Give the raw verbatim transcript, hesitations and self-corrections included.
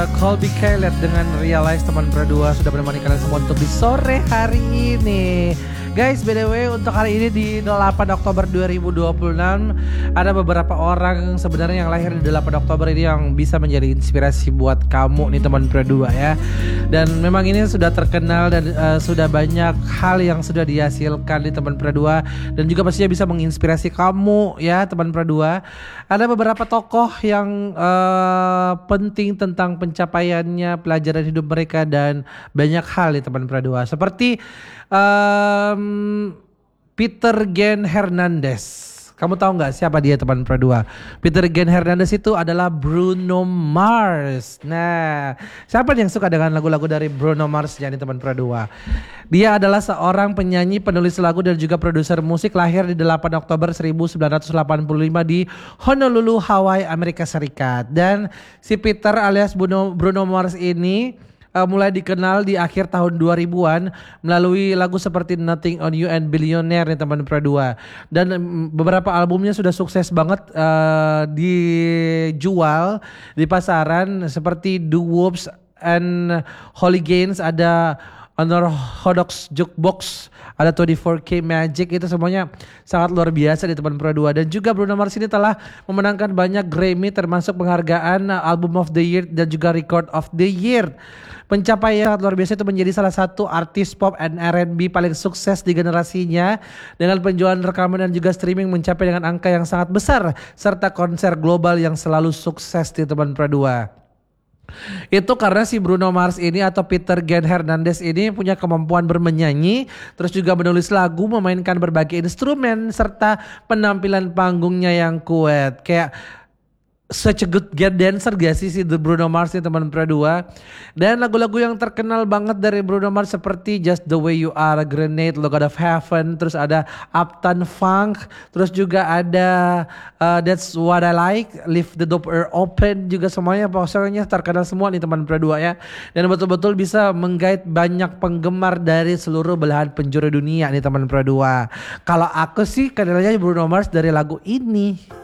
Colby Caleb dengan Realize teman berdua sudah menemani kalian semua untuk di sore hari ini. Guys, B T W untuk hari ini di delapan Oktober dua ribu dua puluh enam ada beberapa orang sebenarnya yang lahir di delapan Oktober ini yang bisa menjadi inspirasi buat kamu nih teman berdua ya. Dan memang ini sudah terkenal dan uh, sudah banyak hal yang sudah dihasilkan di teman berdua dan juga pastinya bisa menginspirasi kamu ya teman berdua. Ada beberapa tokoh yang uh, penting tentang pencapaiannya, pelajaran hidup mereka dan banyak hal nih teman berdua. Seperti um, Peter Gen Hernandez. Kamu tahu nggak siapa dia teman berdua? Peter Gen Hernandez itu adalah Bruno Mars. Nah, siapa yang suka dengan lagu-lagu dari Bruno Mars jadi teman berdua? Dia adalah seorang penyanyi, penulis lagu dan juga produser musik, lahir di delapan Oktober seribu sembilan ratus delapan puluh lima di Honolulu, Hawaii, Amerika Serikat. Dan si Peter alias Bruno, Bruno Mars ini Uh, mulai dikenal di akhir tahun dua ribuan melalui lagu seperti Nothing on You and Billionaire nih teman berdua. Dan um, beberapa albumnya sudah sukses banget uh, dijual di pasaran seperti Do Whoops and Holy Gains, ada Unorthodox Jukebox, ada dua puluh empat K Magic, itu semuanya sangat luar biasa di teman berdua. Dan juga Bruno Mars ini telah memenangkan banyak Grammy termasuk penghargaan Album of the Year dan juga Record of the Year. Pencapaian sangat luar biasa itu menjadi salah satu artis pop and R and B paling sukses di generasinya dengan penjualan rekaman dan juga streaming mencapai dengan angka yang sangat besar serta konser global yang selalu sukses di teman berdua. Itu karena si Bruno Mars ini atau Peter Gen Hernandez ini punya kemampuan bermenyanyi, terus juga menulis lagu, memainkan berbagai instrumen serta penampilan panggungnya yang kuat. Kayak such a good get dancer gak sih si Bruno Mars ini teman berdua. Dan lagu-lagu yang terkenal banget dari Bruno Mars seperti Just the Way You Are, Grenade, Look Out of Heaven, terus ada Uptown Funk, terus juga ada uh, That's What I Like, Leave the Door Open, juga semuanya pokoknya terkenal semua nih teman berdua ya. Dan betul-betul bisa menggait banyak penggemar dari seluruh belahan penjuru dunia nih teman berdua. Kalau aku sih kenalnya Bruno Mars dari lagu ini.